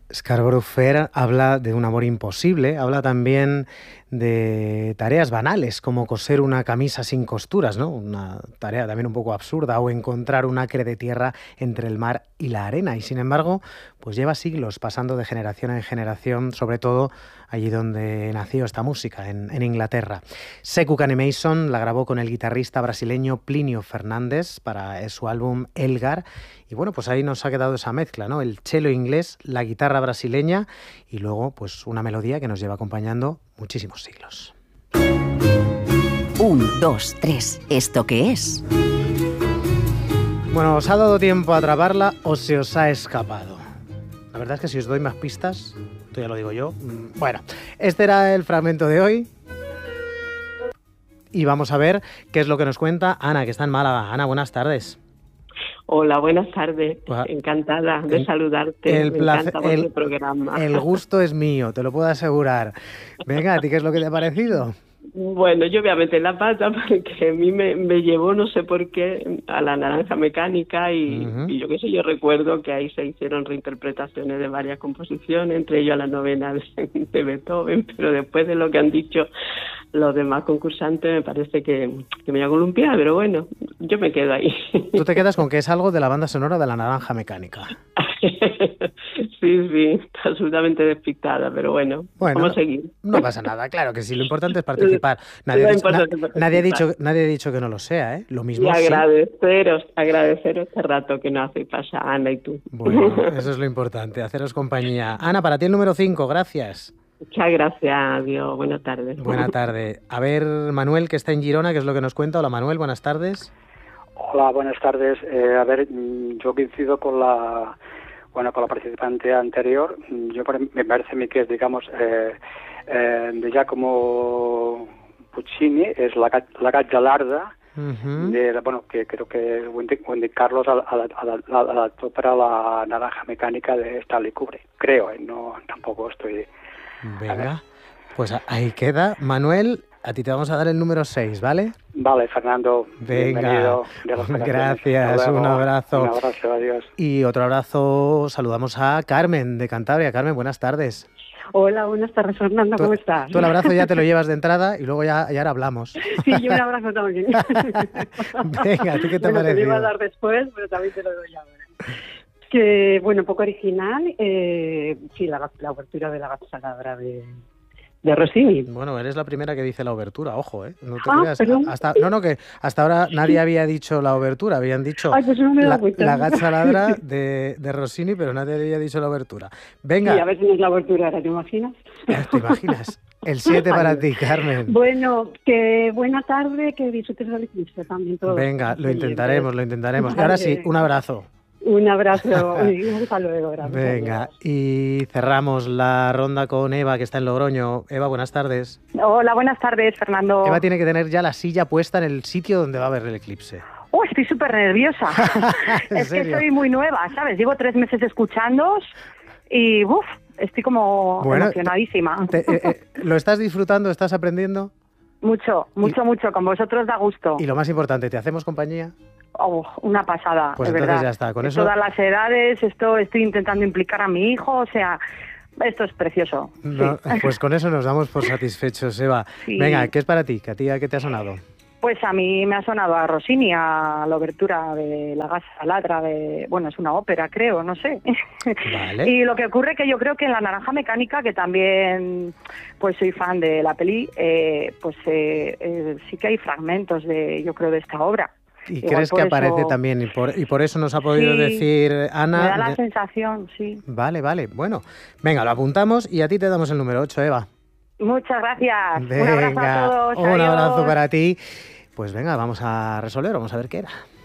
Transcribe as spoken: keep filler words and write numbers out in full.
Scarborough Fair habla de un amor imposible, habla también de tareas banales como coser una camisa sin costuras, ¿no? Una tarea también un poco absurda, o encontrar un acre de tierra entre el mar y la arena. Y sin embargo, pues lleva siglos pasando de generación en generación, sobre todo allí donde nació esta música, en, en Inglaterra. Sekou Canemason la grabó con el guitarrista brasileño Plinio Fernández para su álbum Elgar. Y bueno, pues ahí nos ha quedado esa mezcla, ¿no? El cello inglés, la guitarra brasileña y luego pues una melodía que nos lleva acompañando muchísimos siglos. Un, dos, tres. ¿Esto qué es? Bueno, ¿os ha dado tiempo a atraparla o se os ha escapado? La verdad es que si os doy más pistas, esto ya lo digo yo. Bueno, este era el fragmento de hoy. Y vamos a ver qué es lo que nos cuenta Ana, que está en Málaga. Ana, buenas tardes. Hola, buenas tardes. Bueno, encantada de el, saludarte. El, Me placer, encanta el, vuestro programa. El gusto es mío, te lo puedo asegurar. Venga, ¿a ti qué es lo que te ha parecido? Bueno, yo voy a meter la pata porque a mí me, me llevó, no sé por qué, a La Naranja Mecánica y, uh-huh. y yo qué sé, yo recuerdo que ahí se hicieron reinterpretaciones de varias composiciones, entre ellas la novena de, de Beethoven, pero después de lo que han dicho los demás concursantes me parece que, que me voy a columpiar, pero bueno, yo me quedo ahí. Tú te quedas con que es algo de la banda sonora de La Naranja Mecánica. Sí, sí, está absolutamente despistada, pero bueno, bueno vamos no, a seguir. No pasa nada, claro que sí, lo importante es participar. Nadie, ha dicho, na, nadie, ha dicho, nadie ha dicho que no lo sea, ¿eh? Lo mismo y agradeceros, sí. agradeceros este rato que nos hacéis pasar, Ana y tú. Bueno, eso es lo importante, haceros compañía. Ana, para ti el número cinco, gracias. Muchas gracias, adiós, buenas tardes. Buenas tardes. A ver, Manuel, que está en Girona, ¿qué es lo que nos cuenta? Hola, Manuel, buenas tardes. Hola, buenas tardes. Eh, a ver, yo coincido con la... Bueno, con la participante anterior, yo me parece a mí que es, digamos, eh, eh, de Giacomo Puccini, es la, la Gaggia uh-huh. de, bueno, que creo que Wendy, Wendy Carlos adaptó para La Naranja Mecánica de Stanley Kubrick, creo, eh, no, tampoco estoy... Venga, pues ahí queda. Manuel, a ti te vamos a dar el número seis, ¿vale? Vale, Fernando. Venga, gracias, un abrazo. Un abrazo, adiós. Y otro abrazo, saludamos a Carmen de Cantabria. Carmen, buenas tardes. Hola, buenas tardes, Fernando, ¿cómo tú, estás? Tú el abrazo ya te lo llevas de entrada y luego ya, ya ahora hablamos. Sí, yo un abrazo también. Venga, ¿a ti qué te bueno, ha parecido? Te lo iba a dar después, pero también te lo doy ahora. Que, bueno, un poco original, eh, sí, la, la obertura de la Gazzaladra de... de Rossini. Bueno, eres la primera que dice la obertura, ojo, ¿eh? No te ah, creas. Perdón. Hasta, no, no, que hasta ahora nadie había dicho la obertura, habían dicho Ay, pues no me la, cuenta. la Gazzaladra de, de Rossini, pero nadie había dicho la obertura. Venga. Sí, a ver si no es la obertura ahora, ¿te imaginas? ¿Te imaginas? El siete para ti, Carmen. Bueno, que buena tarde, que disfrutes del eclipse también. Todos. Venga, lo intentaremos, lo intentaremos. Vale. Ahora sí, un abrazo. Un abrazo y hasta luego. Gracias. Venga, y cerramos la ronda con Eva, que está en Logroño. Eva, buenas tardes. Hola, buenas tardes, Fernando. Eva tiene que tener ya la silla puesta en el sitio donde va a ver el eclipse. Oh, estoy súper nerviosa. Es serio? que soy muy nueva, ¿sabes? Llevo tres meses escuchándoos y uf, estoy como bueno, emocionadísima. Te, te, eh, ¿Lo estás disfrutando? ¿Estás aprendiendo? Mucho, mucho, y, mucho. Con vosotros da gusto. Y lo más importante, ¿te hacemos compañía? Oh, una pasada, pues de entonces verdad. Ya está. Con de eso... todas las edades, esto estoy intentando implicar a mi hijo, o sea, esto es precioso. No, sí. Pues con eso nos damos por satisfechos, Eva. Sí. Venga, ¿qué es para ti? ¿Que a ti a qué te ha sonado? Pues a mí me ha sonado a Rossini, a la obertura de La Gazzaladra, de, bueno, es una ópera, creo, no sé. Vale. Y lo que ocurre que yo creo que en La Naranja Mecánica, que también pues soy fan de la peli, eh, pues eh, eh, sí que hay fragmentos de, yo creo, de esta obra. ¿Y Igual crees que aparece eso... también? Y por, y por eso nos ha podido sí, decir Ana... Me da la de... sensación, sí. Vale, vale. Bueno, venga, lo apuntamos y a ti te damos el número ocho, Eva. Muchas gracias. Venga, un abrazo a todos. Un Adiós. abrazo para ti. Pues venga, vamos a resolver, vamos a ver qué era.